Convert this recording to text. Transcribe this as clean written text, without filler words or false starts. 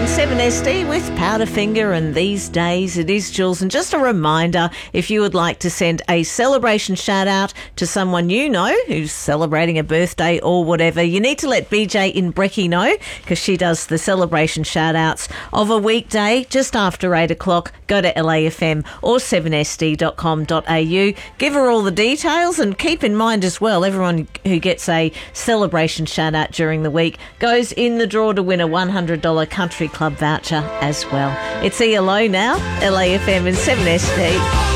and 7SD with Powderfinger, and these days it is Jules. And just a reminder, if you would like to send a celebration shout out to someone you know who's celebrating a birthday or whatever, you need to let BJ in Brecky know, because she does the celebration shout outs of a weekday just after 8 o'clock. Go to LAFM or 7sd.com.au, give her all the details, and keep in mind as well, everyone who gets a celebration shout out during the week goes in the draw to win a $100 Country Club voucher as well. It's ELO now, LAFM and 7SD.